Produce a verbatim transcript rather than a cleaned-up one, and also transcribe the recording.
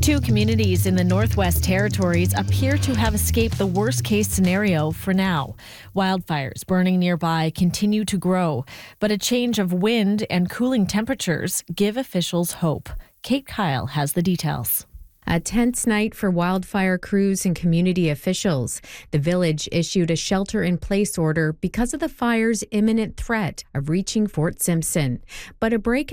Two communities in the Northwest Territories appear to have escaped the worst-case scenario for now. Wildfires burning nearby continue to grow, but a change of wind and cooling temperatures give officials hope. Kate Kyle has the details. A tense night for wildfire crews and community officials. The village issued a shelter-in-place order because of the fire's imminent threat of reaching Fort Simpson. But a break